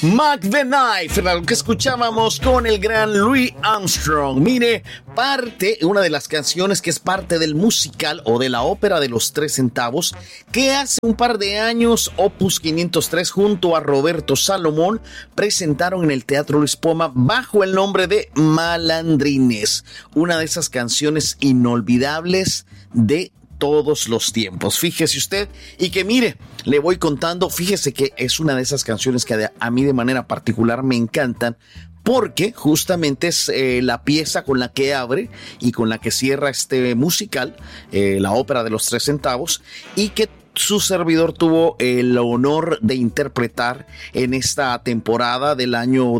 Mac the Knife era lo que escuchábamos con el gran Louis Armstrong. Mire, una de las canciones que es parte del musical o de la ópera de los 3 centavos, que hace un par de años Opus 503 junto a Roberto Salomón presentaron en el Teatro Luis Poma bajo el nombre de Malandrines. Una de esas canciones inolvidables de todos los tiempos. Fíjese usted, y que mire, le voy contando, fíjese que es una de esas canciones que a mí de manera particular me encantan, porque justamente es la pieza con la que abre y con la que cierra este musical, la ópera de los 3 centavos, y que su servidor tuvo el honor de interpretar en esta temporada del año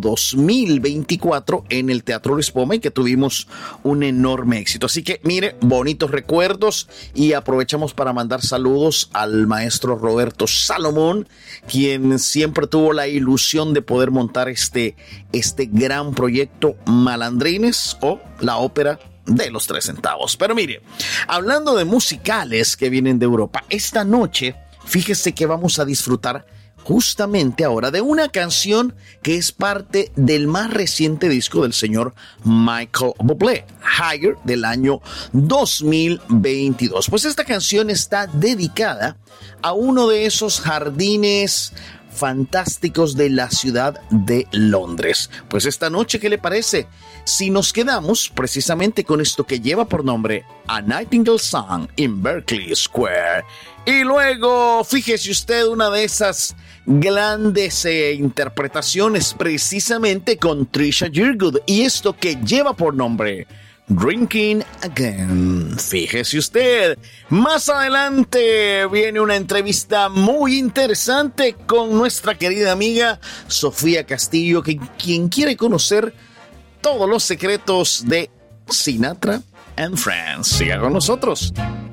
2024 en el Teatro Luis Poma, y que tuvimos un enorme éxito. Así que mire, bonitos recuerdos, y aprovechamos para mandar saludos al maestro Roberto Salomón, quien siempre tuvo la ilusión de poder montar este gran proyecto Malandrines, o la ópera de los 3 centavos. Pero mire, hablando de musicales que vienen de Europa, esta noche, fíjese que vamos a disfrutar justamente ahora de una canción que es parte del más reciente disco del señor Michael Bublé, Higher, del año 2022. Pues esta canción está dedicada a uno de esos jardines fantásticos de la ciudad de Londres. Pues esta noche, ¿qué le parece si nos quedamos precisamente con esto que lleva por nombre A Nightingale Song in Berkeley Square? Y luego, fíjese usted, una de esas grandes interpretaciones precisamente con Trisha Yearwood, y esto que lleva por nombre Drinking Again. Fíjese usted, más adelante viene una entrevista muy interesante con nuestra querida amiga Sofía Castillo, quien quiere conocer todos los secretos de Sinatra and Friends. Siga con nosotros.